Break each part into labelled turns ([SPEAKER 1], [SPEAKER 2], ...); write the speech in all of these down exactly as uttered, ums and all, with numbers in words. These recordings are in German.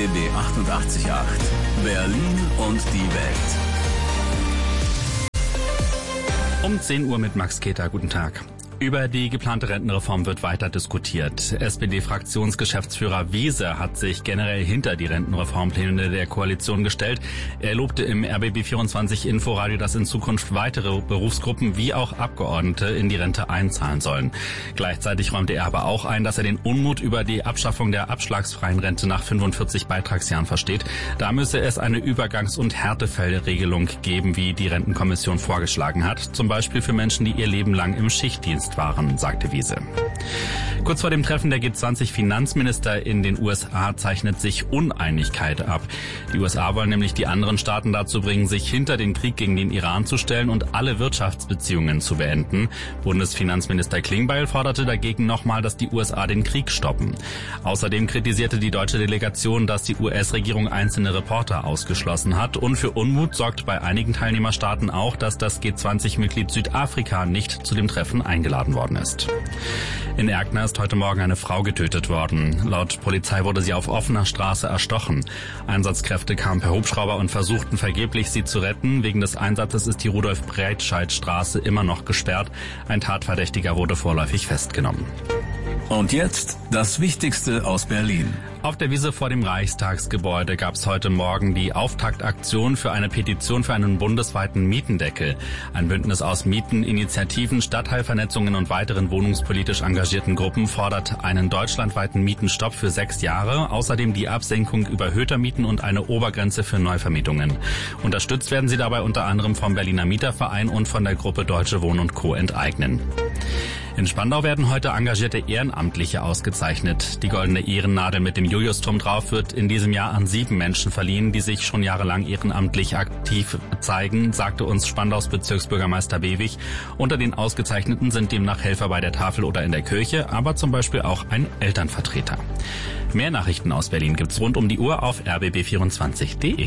[SPEAKER 1] B B achtundachtzig Komma acht. Berlin und die Welt.
[SPEAKER 2] Um zehn Uhr mit Max Keter. Guten Tag. Über die geplante Rentenreform wird weiter diskutiert. S P D-Fraktionsgeschäftsführer Wiese hat sich generell hinter die Rentenreformpläne der Koalition gestellt. Er lobte im R B B vierundzwanzig Inforadio, dass in Zukunft weitere Berufsgruppen wie auch Abgeordnete in die Rente einzahlen sollen. Gleichzeitig räumte er aber auch ein, dass er den Unmut über die Abschaffung der abschlagsfreien Rente nach fünfundvierzig Beitragsjahren versteht. Da müsse es eine Übergangs- und Härtefallregelung geben, wie die Rentenkommission vorgeschlagen hat. Zum Beispiel für Menschen, die ihr Leben lang im Schichtdienst waren, sagte Wiese. Kurz vor dem Treffen der G zwanzig Finanzminister in den U S A zeichnet sich Uneinigkeit ab. Die U S A wollen nämlich die anderen Staaten dazu bringen, sich hinter den Krieg gegen den Iran zu stellen und alle Wirtschaftsbeziehungen zu beenden. Bundesfinanzminister Klingbeil forderte dagegen nochmal, dass die U S A den Krieg stoppen. Außerdem kritisierte die deutsche Delegation, dass die U S-Regierung einzelne Reporter ausgeschlossen hat. Und für Unmut sorgt bei einigen Teilnehmerstaaten auch, dass das G zwanzig-Mitglied Südafrika nicht zu dem Treffen eingeladen worden ist. In Erkner ist heute Morgen eine Frau getötet worden. Laut Polizei wurde sie auf offener Straße erstochen. Einsatzkräfte kamen per Hubschrauber und versuchten vergeblich, sie zu retten. Wegen des Einsatzes ist die Rudolf-Breitscheid-Straße immer noch gesperrt. Ein Tatverdächtiger wurde vorläufig festgenommen.
[SPEAKER 1] Und jetzt das Wichtigste aus Berlin.
[SPEAKER 2] Auf der Wiese vor dem Reichstagsgebäude gab es heute Morgen die Auftaktaktion für eine Petition für einen bundesweiten Mietendeckel. Ein Bündnis aus Mieten, Initiativen, Stadtteilvernetzungen und weiteren wohnungspolitisch engagierten Gruppen fordert einen deutschlandweiten Mietenstopp für sechs Jahre, außerdem die Absenkung überhöhter Mieten und eine Obergrenze für Neuvermietungen. Unterstützt werden sie dabei unter anderem vom Berliner Mieterverein und von der Gruppe Deutsche Wohnen und Co. enteignen. In Spandau werden heute engagierte Ehrenamtliche ausgezeichnet. Die goldene Ehrennadel mit dem Juliusturm drauf wird in diesem Jahr an sieben Menschen verliehen, die sich schon jahrelang ehrenamtlich aktiv zeigen, sagte uns Spandaus Bezirksbürgermeister Bewig. Unter den Ausgezeichneten sind demnach Helfer bei der Tafel oder in der Kirche, aber zum Beispiel auch ein Elternvertreter. Mehr Nachrichten aus Berlin gibt's rund um die Uhr auf r b b vierundzwanzig punkt d e.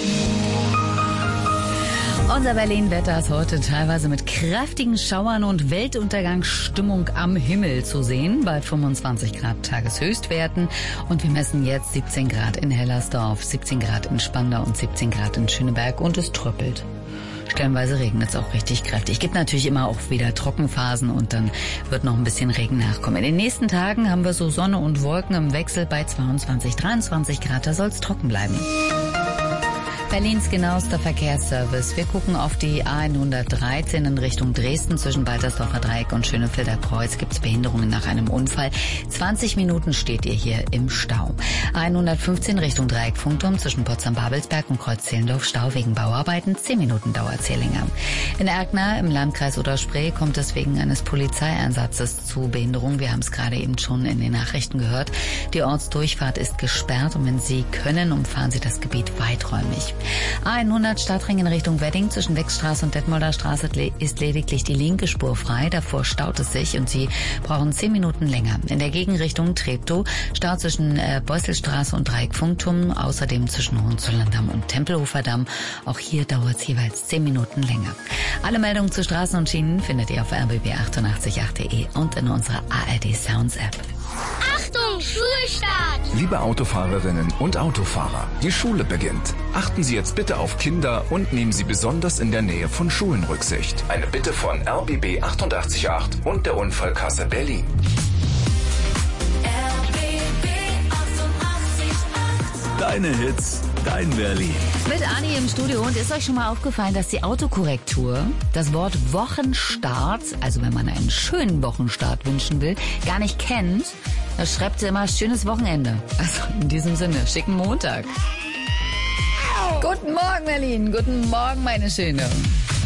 [SPEAKER 3] Unser Berlin-Wetter ist heute teilweise mit kräftigen Schauern und Weltuntergangsstimmung am Himmel zu sehen, bei fünfundzwanzig Grad Tageshöchstwerten. Und wir messen jetzt siebzehn Grad in Hellersdorf, siebzehn Grad in Spandau und siebzehn Grad in Schöneberg und es tröppelt. Stellenweise regnet es auch richtig kräftig. Es gibt natürlich immer auch wieder Trockenphasen und dann wird noch ein bisschen Regen nachkommen. In den nächsten Tagen haben wir so Sonne und Wolken im Wechsel bei zweiundzwanzig, dreiundzwanzig Grad. Da soll es trocken bleiben. Berlins genauester Verkehrsservice. Wir gucken auf die A hundertdreizehn in Richtung Dresden. Zwischen Waltersdorfer Dreieck und Schönefelder Kreuz gibt es Behinderungen nach einem Unfall. zwanzig Minuten steht ihr hier im Stau. A hundertfünfzehn Richtung Dreieck Funkturm zwischen Potsdam-Babelsberg und Kreuz-Zehlendorf Stau wegen Bauarbeiten. zehn Minuten dauert es hier länger. In Erkner im Landkreis Oder-Spree kommt es wegen eines Polizeieinsatzes zu Behinderungen. Wir haben es gerade eben schon in den Nachrichten gehört. Die Ortsdurchfahrt ist gesperrt und wenn Sie können, umfahren Sie das Gebiet weiträumig. A hundert Stadtring in Richtung Wedding zwischen Wechstraße und Detmolder Straße ist lediglich die linke Spur frei. Davor staut es sich und Sie brauchen zehn Minuten länger. In der Gegenrichtung Treptow Stau zwischen äh, Beuselstraße und Dreieck Funkturm, außerdem zwischen Hohenzollern-Damm und Tempelhofer Damm. Auch hier dauert es jeweils zehn Minuten länger. Alle Meldungen zu Straßen und Schienen findet ihr auf r b b achtundachtzig Komma acht punkt d e und in unserer A R D Sounds App.
[SPEAKER 4] Achtung, Schulstart!
[SPEAKER 5] Liebe Autofahrerinnen und Autofahrer, die Schule beginnt. Achten Sie jetzt bitte auf Kinder und nehmen Sie besonders in der Nähe von Schulen Rücksicht. Eine Bitte von R B B achtundachtzig Komma acht und der Unfallkasse Berlin.
[SPEAKER 4] R B B achtundachtzig Komma acht.
[SPEAKER 1] Deine Hits, dein Berlin.
[SPEAKER 3] Mit Anni im Studio. Und ist euch schon mal aufgefallen, dass die Autokorrektur das Wort Wochenstart, also wenn man einen schönen Wochenstart wünschen will, gar nicht kennt? Da schreibt sie immer schönes Wochenende. Also in diesem Sinne, schicken Montag. Guten Morgen, Berlin. Guten Morgen, meine Schöne.